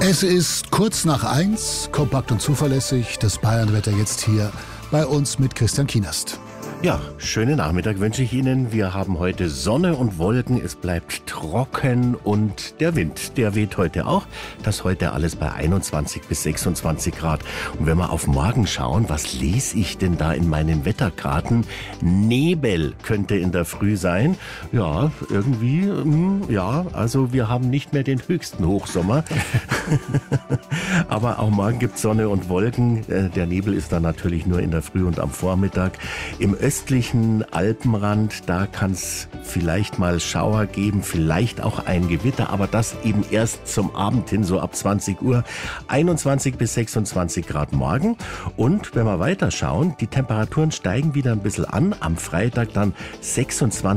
Es ist kurz nach 1, kompakt und zuverlässig. Das Bayernwetter jetzt hier bei uns mit Christian Kienast. Ja, schönen Nachmittag wünsche ich Ihnen. Wir haben heute Sonne und Wolken, es bleibt trocken und der Wind, der weht heute auch. Das heute alles bei 21 bis 26 Grad. Und wenn wir auf morgen schauen, was lese ich denn da in meinen Wetterkarten? Nebel könnte in der Früh sein. Ja, irgendwie, ja, also wir haben nicht mehr den höchsten Hochsommer. Aber auch morgen gibt es Sonne und Wolken. Der Nebel ist dann natürlich nur in der Früh und am Vormittag. Im östlichen Alpenrand, da kann es vielleicht mal Schauer geben, vielleicht auch ein Gewitter, aber das eben erst zum Abend hin, so ab 20 Uhr, 21 bis 26 Grad morgen. Und wenn wir weiter schauen, die Temperaturen steigen wieder ein bisschen an, am Freitag dann 26